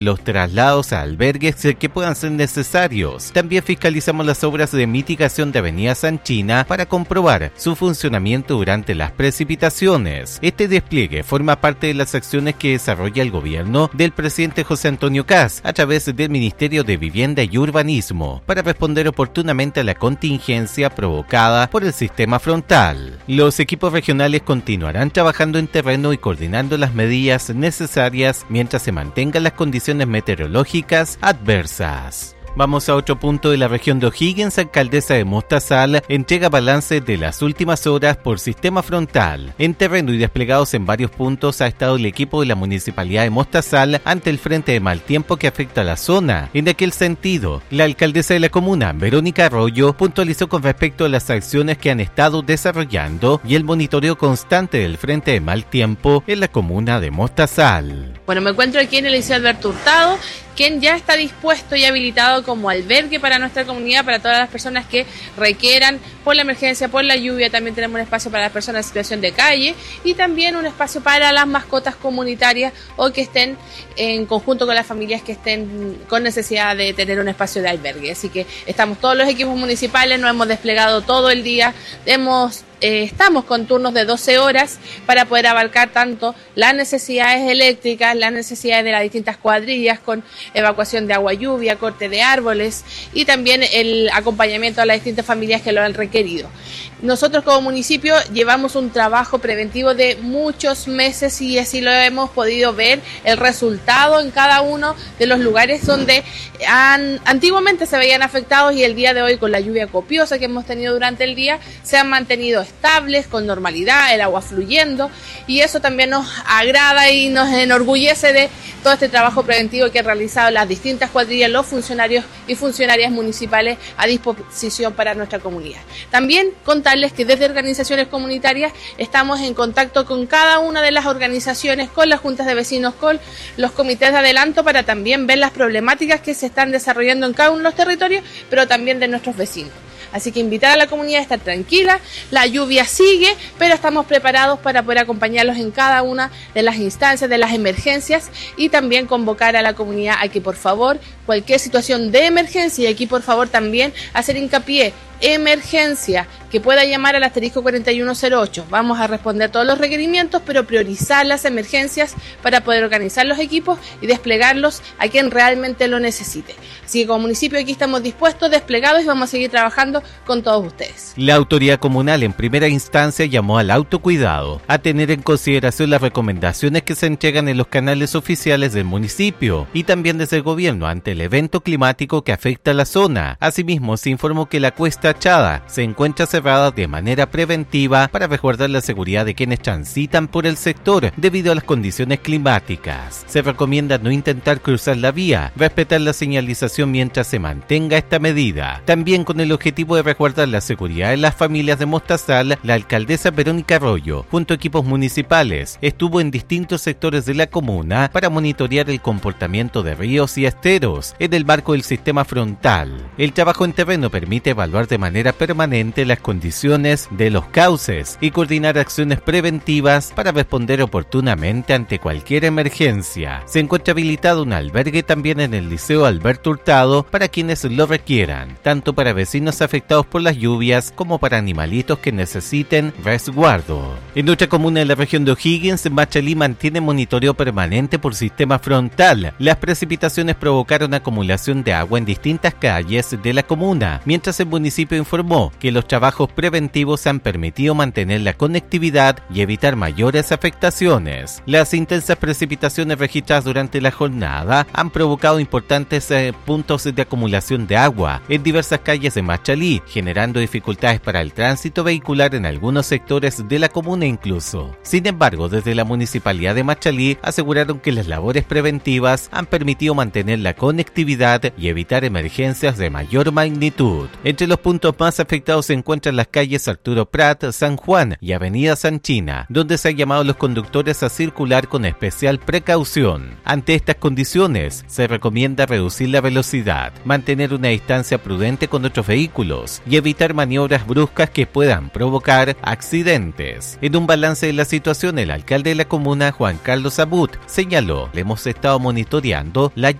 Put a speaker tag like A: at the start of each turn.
A: los traslados a albergues que puedan ser necesarios. También fiscalizamos las obras de mitigación de Avenida Sanchina para comprobar su funcionamiento durante las precipitaciones. Este despliegue forma parte de las acciones que desarrolla el gobierno del presidente José Antonio Kast a través del Ministerio de Vivienda y Urbanismo para responder oportunamente a la contingencia provocada por el sistema frontal. Los equipos regionales continuarán trabajando en terreno y coordinando las medidas necesarias mientras se mantengan las condiciones meteorológicas adversas. Vamos a otro punto de la región de O'Higgins. Alcaldesa de Mostazal entrega balance de las últimas horas por sistema frontal. En terreno y desplegados en varios puntos ha estado el equipo de la Municipalidad de Mostazal ante el frente de mal tiempo que afecta a la zona. En aquel sentido, la alcaldesa de la comuna, Verónica Arroyo, puntualizó con respecto a las acciones que han estado desarrollando y el monitoreo constante del frente de mal tiempo en la comuna de Mostazal.
B: Bueno, me encuentro aquí en el Liceo Alberto Hurtado, quien ya está dispuesto y habilitado como albergue para nuestra comunidad, para todas las personas que requieran por la emergencia, por la lluvia. También tenemos un espacio para las personas en situación de calle y también un espacio para las mascotas comunitarias o que estén en conjunto con las familias que estén con necesidad de tener un espacio de albergue. Así que estamos todos los equipos municipales, nos hemos desplegado todo el día, estamos con turnos de 12 horas para poder abarcar tanto las necesidades eléctricas, las necesidades de las distintas cuadrillas con evacuación de agua lluvia, corte de árboles y también el acompañamiento a las distintas familias que lo han requerido. Nosotros como municipio llevamos un trabajo preventivo de muchos meses y así lo hemos podido ver el resultado en cada uno de los lugares donde antiguamente se veían afectados y el día de hoy con la lluvia copiosa que hemos tenido durante el día se han mantenido estables, con normalidad, el agua fluyendo y eso también nos agrada y nos enorgullece de todo este trabajo preventivo que han realizado las distintas cuadrillas, los funcionarios y funcionarias municipales a disposición para nuestra comunidad. También contarles que desde organizaciones comunitarias estamos en contacto con cada una de las organizaciones, con las juntas de vecinos, con los comités de adelanto para también ver las problemáticas que se están desarrollando en cada uno de los territorios, pero también de nuestros vecinos. Así que invitar a la comunidad a estar tranquila, la lluvia sigue, pero estamos preparados para poder acompañarlos en cada una de las instancias, de las emergencias y también convocar a la comunidad a que por favor, cualquier situación de emergencia y aquí por favor también hacer hincapié, emergencia, que pueda llamar al asterisco 4108. Vamos a responder todos los requerimientos, pero priorizar las emergencias para poder organizar los equipos y desplegarlos a quien realmente lo necesite. Así que como municipio aquí estamos dispuestos, desplegados y vamos a seguir trabajando con todos ustedes.
A: La autoridad comunal en primera instancia llamó al autocuidado, a tener en consideración las recomendaciones que se entregan en los canales oficiales del municipio y también desde el gobierno ante el evento climático que afecta a la zona. Asimismo, se informó que la Cuesta Achada se encuentra cerrada de manera preventiva para resguardar la seguridad de quienes transitan por el sector debido a las condiciones climáticas. Se recomienda no intentar cruzar la vía, respetar la señalización mientras se mantenga esta medida. También con el objetivo de resguardar la seguridad de las familias de Mostazal, la alcaldesa Verónica Arroyo, junto a equipos municipales, estuvo en distintos sectores de la comuna para monitorear el comportamiento de ríos y esteros en el marco del sistema frontal. El trabajo en terreno permite evaluar de manera permanente las condiciones de los cauces y coordinar acciones preventivas para responder oportunamente ante cualquier emergencia. Se encuentra habilitado un albergue también en el Liceo Alberto Hurtado para quienes lo requieran, tanto para vecinos afectados por las lluvias como para animalitos que necesiten resguardo. En otra comuna de la región de O'Higgins, Machalí mantiene monitoreo permanente por sistema frontal. Las precipitaciones provocaron acumulación de agua en distintas calles de la comuna, mientras el municipio informó que los trabajos preventivos han permitido mantener la conectividad y evitar mayores afectaciones. Las intensas precipitaciones registradas durante la jornada han provocado importantes puntos de acumulación de agua en diversas calles de Machalí, generando dificultades para el tránsito vehicular en algunos sectores de la comuna incluso. Sin embargo, desde la Municipalidad de Machalí aseguraron que las labores preventivas han permitido mantener la conectividad y evitar emergencias de mayor magnitud. Entre los puntos puntos más afectados se encuentran las calles Arturo Prat, San Juan y Avenida Sanchina, donde se ha llamado a los conductores a circular con especial precaución. Ante estas condiciones, se recomienda reducir la velocidad, mantener una distancia prudente con otros vehículos y evitar maniobras bruscas que puedan provocar accidentes. En un balance de la situación, el alcalde de la comuna, Juan Carlos Abut, señaló: le hemos estado monitoreando la